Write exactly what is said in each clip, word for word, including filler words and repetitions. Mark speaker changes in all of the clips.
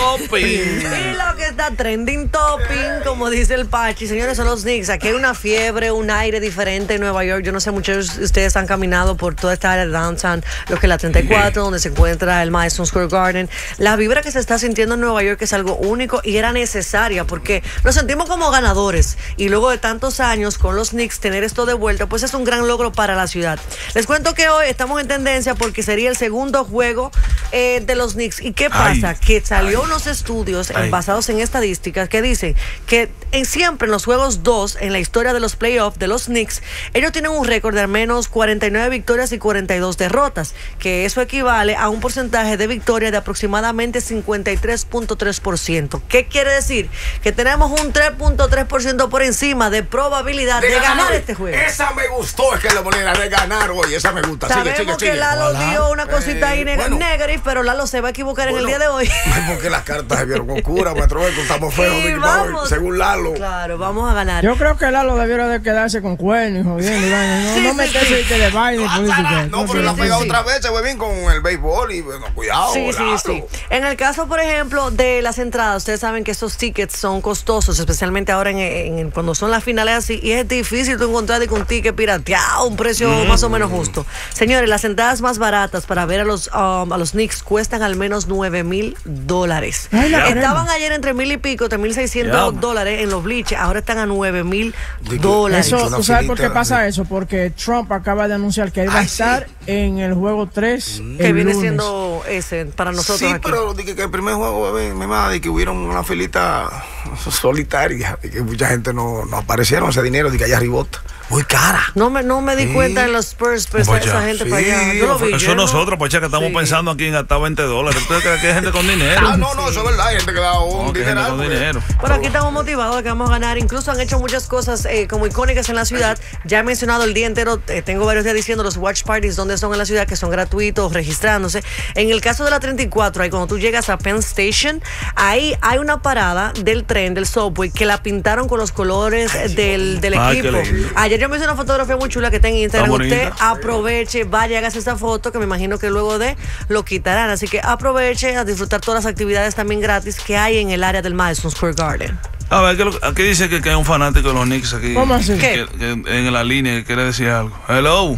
Speaker 1: topping.
Speaker 2: Y lo que está trending topping, como dice el Pachi, señores, son los Knicks. Aquí hay una fiebre, un aire diferente en Nueva York. Yo no sé, muchos de ustedes han caminado por toda esta área de downtown, lo que es la treinta y cuatro, donde se encuentra el Madison Square Garden. La vibra que se está sintiendo en Nueva York es algo único y era necesaria porque nos sentimos como ganadores. Y luego de tantos años con los Knicks, tener esto de vuelta, pues es un gran logro para la ciudad. Les cuento que hoy estamos en tendencia porque sería el segundo juego eh, de los Knicks. ¿Y qué pasa? Ay, que salió ay, unos estudios ay. basados en estadísticas que dicen que en, siempre en los juegos dos, en la historia de los playoffs de los Knicks, ellos tienen un récord de al menos cuarenta y nueve victorias y cuarenta y dos derrotas, que eso equivale a un porcentaje de victoria de aproximadamente cincuenta y tres punto tres por ciento. ¿Qué quiere decir? Que tenemos un tres punto tres por ciento por encima de probabilidad de, de ganar, ganar este juego.
Speaker 3: Esa me gustó, es que la moneda de ganar hoy, esa me gusta.
Speaker 2: Sabemos
Speaker 3: sigue, sigue,
Speaker 2: que
Speaker 3: sigue.
Speaker 2: Lalo
Speaker 3: Hola.
Speaker 2: dio una cosita eh, ahí bueno. negative, pero Lalo se va a equivocar bueno, en el día de hoy.
Speaker 3: Porque las cartas se vieron oscuras, maestro, estamos feos de hoy, según Lalo.
Speaker 2: Claro, vamos a ganar.
Speaker 4: Yo creo que Lalo debiera de quedarse con cuernos, jodiendo, no, sí, no sí, meterse sí. de baile.
Speaker 3: No, pero la pegado otra vez, se fue bien con el béisbol y bueno, cuidado.
Speaker 2: Sí, sí, sí. En el caso, por ejemplo, de las entradas, ustedes saben que esos tickets son costosos, especialmente ahora en, en, cuando son las finales así, y es difícil tú encontrar un ticket pirateado, un precio mm. más o menos justo. Señores, las entradas más baratas para ver a los um, a los Knicks cuestan al menos nueve mil dólares. Estaban ayer entre mil y pico, tres mil seiscientos dólares en los bleachers, ahora están a nueve mil dólares.
Speaker 4: Eso, ¿tú sabes por qué pasa eso? Porque Trump acaba de anunciar que él va a estar sí. en el juego tres.
Speaker 2: Mm. Que viene lunes. siendo ese para nosotros.
Speaker 3: Sí,
Speaker 2: aquí.
Speaker 3: pero dije que el primer juego, me manda de que hubieron una filita solitaria, de que mucha gente no, no aparecieron ese dinero, de que allá arribota. Muy cara.
Speaker 2: No me, no me di sí. cuenta en los Spurs, pues esa, esa gente sí. para allá. Yo lo vi,
Speaker 1: eso nosotros, pues, que estamos sí. pensando aquí en gastar veinte dólares. ¿Ustedes creen que hay gente con dinero?
Speaker 3: Ah, no, no, sí. eso es verdad. Hay gente que da un no, dinero.
Speaker 1: Con dinero.
Speaker 2: Pero aquí estamos motivados de que vamos a ganar. Incluso han hecho muchas cosas eh, como icónicas en la ciudad. Ya he mencionado el día entero, eh, tengo varios días diciendo los watch parties donde son en la ciudad, que son gratuitos, registrándose. En el caso de la treinta y cuatro, ahí cuando tú llegas a Penn Station, ahí hay una parada del tren, del subway, que la pintaron con los colores Ay, del, del ah, equipo. Ayer yo me hice una fotografía muy chula que está en Instagram. Usted aproveche, vaya, hágase esa foto, que me imagino que luego de lo quitarán. Así que aproveche a disfrutar todas las actividades también gratis que hay en el área del Madison Square Garden.
Speaker 1: A ver, aquí dice que, que hay un fanático de los Knicks aquí.
Speaker 4: ¿Cómo así?
Speaker 1: Que, que en la línea que quiere decir algo. Hello.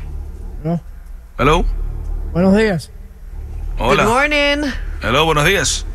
Speaker 4: No.
Speaker 1: Hello.
Speaker 4: Buenos días.
Speaker 1: Hola.
Speaker 2: Good morning.
Speaker 1: Hello, buenos días.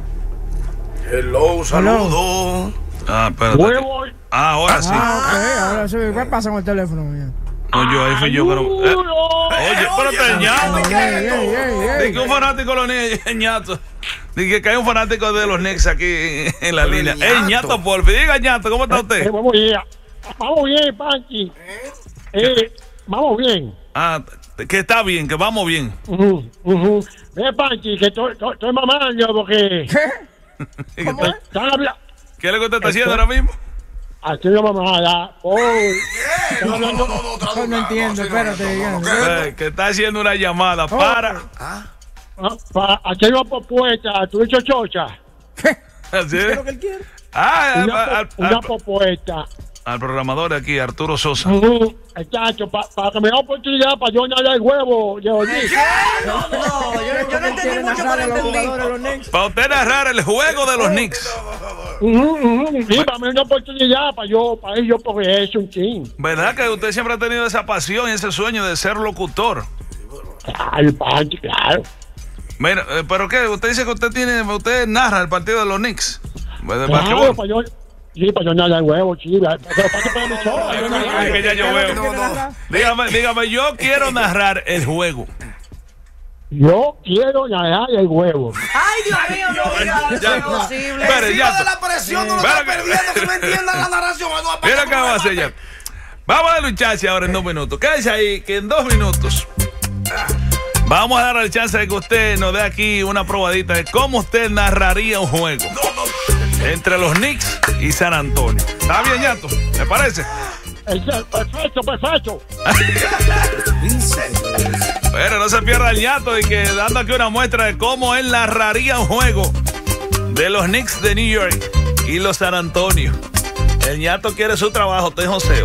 Speaker 3: Hello, saludo.
Speaker 1: Ah, espérate. Ah, ahora sí.
Speaker 4: Ah, ok, ahora sí. ¿Qué pasa con el teléfono?
Speaker 1: No, yo ahí fui yo, pero. Eh, oye, pero te ñato. Dije que un fanático de los Knicks, ñato. Dije que hay un fanático de los Knicks aquí en, en la línea. ¡Ey, ñato, por fin! Diga, ñato, ¿cómo está usted?
Speaker 5: Eh, vamos bien, vamos bien, Panchi. Eh, vamos bien.
Speaker 1: Ah, que está bien, que vamos bien.
Speaker 5: Uh-huh, uh-huh. Ve, Panchi, que estoy, estoy, estoy mamando porque.
Speaker 1: ¿Qué? ¿Cómo es? ¿Qué es lo que usted está haciendo ahora mismo?
Speaker 5: Aquí no vamos a dar. Oh,
Speaker 3: no, no, no, no, no,
Speaker 4: no, no entiendo, espérate.
Speaker 1: Que está haciendo una llamada
Speaker 5: oh.
Speaker 1: para.
Speaker 5: ¿Ah? Para aquí hay una propuesta, tú dicho chocha.
Speaker 4: ¿Qué?
Speaker 1: ¿Sí?
Speaker 4: ¿Qué es lo que él quiere?
Speaker 1: Ah,
Speaker 5: una,
Speaker 1: al,
Speaker 5: una
Speaker 1: al,
Speaker 5: propuesta.
Speaker 1: Al programador aquí, Arturo Sosa.
Speaker 5: Uh-huh. Chacho, para pa que me dé oportunidad para yo nadar el huevo. Yo,
Speaker 2: ¿Qué? No, no, yo, yo no entendí mucho, pero entendí.
Speaker 1: Para usted narrar el juego de los Knicks.
Speaker 5: Uh-huh, uh-huh. Sí, para mí una oportunidad para yo, para yo porque es un ching.
Speaker 1: ¿Verdad que usted siempre ha tenido esa pasión y ese sueño de ser locutor?
Speaker 5: Claro, Panchi, claro.
Speaker 1: Mira, eh, pero qué, usted dice que usted tiene, usted narra el partido de los Knicks.
Speaker 5: ¿De claro, para yo, sí, para yo nada el huevo, chiva.
Speaker 1: Que ya yo veo. Dígame, dígame, yo quiero narrar el juego.
Speaker 5: Yo quiero nadar el huevo.
Speaker 2: Ay, Dios mío, no diga, no es posible.
Speaker 3: Pero ya de la presión no lo está perdiendo, que no entiendan la narración.
Speaker 1: Mira qué vamos a hacer ya. Vamos a lucharse ahora en dos minutos. Quédese ahí, que en dos minutos vamos a dar el chance de que usted nos dé aquí una probadita de cómo usted narraría un juego entre los Knicks y San Antonio. ¿Está bien, ñato? ¿Me parece?
Speaker 5: Perfecto, perfecto.
Speaker 1: Pero no se pierda el ñato y que dando aquí una muestra de cómo él narraría un juego de los Knicks de New York y los San Antonio. El ñato quiere su trabajo, te José.